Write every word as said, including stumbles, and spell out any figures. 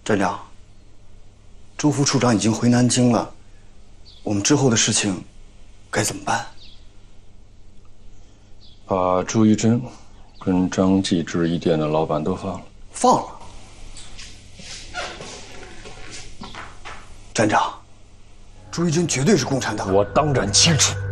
站长，周副处长已经回南京了，我们之后的事情该怎么办？ 把朱一真跟张记制衣店的老板都放了。 放了。站长，朱一真绝对是共产党。 我当然清楚。